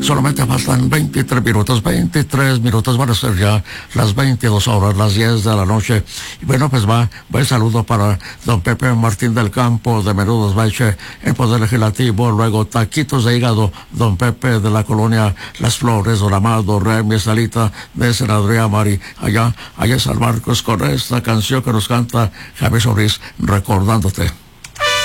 Solamente faltan 23 minutos, van a ser ya las 22 horas, las 10 de la noche. Y bueno, pues va el saludo para don Pepe Martín del Campo de Menudos Baiche, en Poder Legislativo. Luego taquitos de hígado, don Pepe de la colonia Las Flores, don Amado Remy Salita de Senadría Mari, allá en San Marcos, con esta canción que nos canta Javier Solís, Recordándote.